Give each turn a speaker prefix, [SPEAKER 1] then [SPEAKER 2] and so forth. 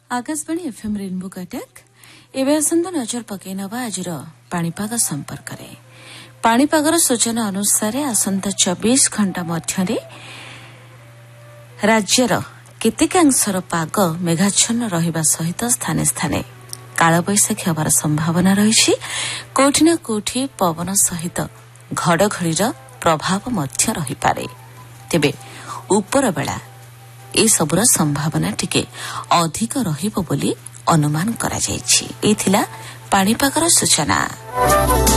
[SPEAKER 1] Akashvani FM rainbow Cuttack एवं आसंत नजर पकई नवा आज पाणीपाग संपर्क में पाणीपागर सूचना अनुसार आसंत 24 घंटा मध्य राज्यर केतेकांशर पाग मेघाच्छन्न रहिबा सहित स्थाने स्थाने कालबैशाखी होबार संभावना रही कोठी न कोठी पवन सहित घड़घड़ीर प्रभाव मध्य रही पारे। तेबे उपर बेला ए सबुर संभावना टिके अधिक रहिबो बोली अनुमान करा जायछि। ए थिला पाणीपागर सूचना।